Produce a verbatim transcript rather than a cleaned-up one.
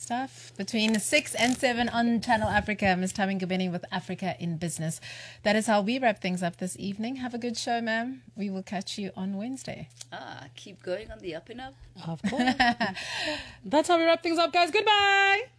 stuff. Between six and seven on Channel Africa, Miz Tami Ngubeni with Africa in Business. That is how we wrap things up this evening. Have a good show, ma'am. We will catch you on Wednesday. Ah, keep going on the up and up. Of course. That's how we wrap things up, guys. Goodbye.